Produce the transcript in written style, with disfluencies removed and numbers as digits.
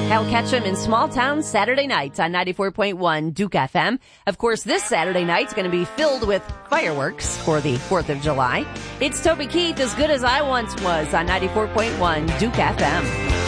Hal Ketchum in Small Town Saturday nights on 94.1 Duke FM. Of course, this Saturday night's going to be filled with fireworks for the 4th of July. It's Toby Keith, As Good As I Once Was on 94.1 Duke FM.